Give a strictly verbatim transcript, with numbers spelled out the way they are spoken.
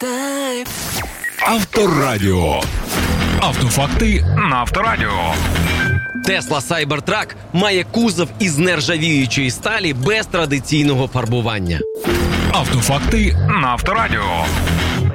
Тайм. Авторадіо. Автофакти на Авторадіо. Tesla Cybertruck має кузов із нержавіючої сталі без традиційного фарбування. Автофакти на Авторадіо.